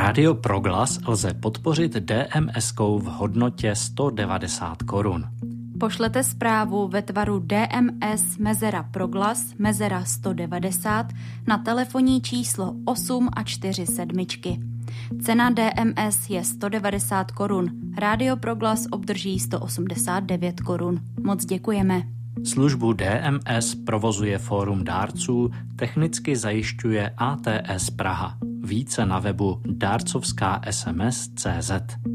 Rádio Proglas lze podpořit DMS-kou v hodnotě 190 korun. Pošlete zprávu ve tvaru DMS _Proglas 190 na telefonní číslo 8 a 4 sedmičky. Cena DMS je 190 korun. Rádio Proglas obdrží 189 korun. Moc děkujeme. Službu DMS provozuje Fórum dárců, technicky zajišťuje ATS Praha. Více na webu dárcovská SMS.cz.